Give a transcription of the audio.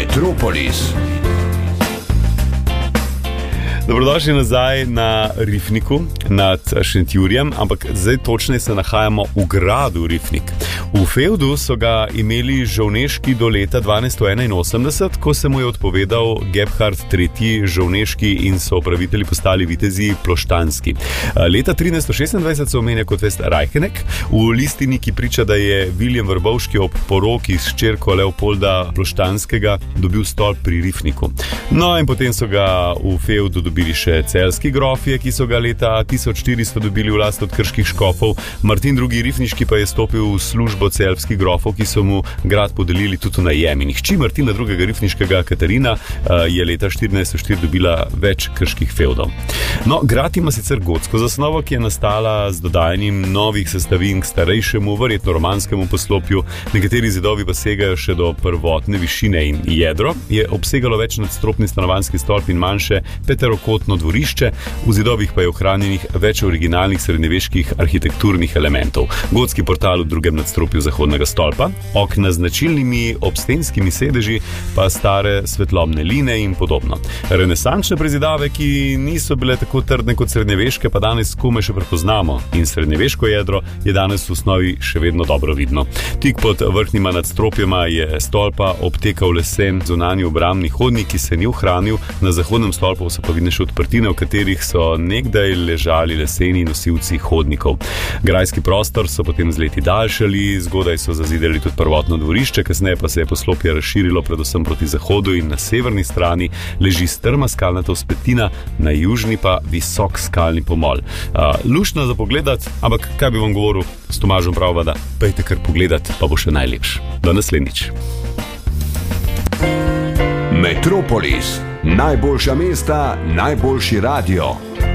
Metropolis. Dobrodošli nazaj na Rifniku nad Šentjurjem, ampak zdaj točneje se nahajamo v gradu Rifnik. V feudu so ga imeli žovneški do leta 1281, ko se mu je odpovedal Gebhard III. Žovneški in so upravitelji postali vitezi ploštanski. Leta 1326 se omenja kot vest Rajkenek, v listini, ki priča, da je Viljem Vrbovški ob poroki s hčerko Leopolda Ploštanskega dobil stolp pri Rifniku. No in potem so ga v feudu dobili še celjski grofje, ki so ga leta 1400 dobili v last od krških škofov. Martin II. Rifniški pa je stopil v službo celjskih grofov, ki so mu grad podelili tudi v najem. In hči Martina II. Rifniškega Katarina je leta 1404 dobila več krških feudov. No, grad ima sicer gotsko zasnovo, ki je nastala z dodajanjem novih sestavin k starejšemu, verjetno romanskemu poslopju. Nekateri zidovi pa segajo še do prvotne višine in jedro je obsegalo več nadstropni stanovanjski stolp in manjše peterokotno dvorišče, v zidovih pa je ohranjenih več originalnih srednjeveških arhitekturnih elementov. Gotski portal v drugem nadstropju zahodnega stolpa, okna z značilnimi obstenskimi sedeži, pa stare svetlobne line in podobno. Renesančne prezidave, ki niso bile tako trdne kot srednjeveške, pa danes komaj še prepoznamo in srednjeveško jedro je danes v osnovi še vedno dobro vidno. Tik pod vrhnjima nadstropjema je stolpa obtekal lesen zunanji obrambni hodnik, ki se ni ohranil, na zahodnem stolpu so pa vidne še odprtine, v katerih so nekdaj ležali leseni nosilci hodnikov. Grajski prostor so potem z leti daljšali, zgodaj so zazidali tudi prvotno dvorišče, kasneje pa se je poslopje razširilo predvsem proti zahodu in na severni strani leži strma skalnata vzpetina, na južni pa visok skalni pomol. Luštno za pogledat, ampak kaj bi vam govoril, s Tomažem prava, da pejte kar pogledat, pa bo še najlepš. Do naslednjič. Metropolis. Najboljša mesta, najboljši radio.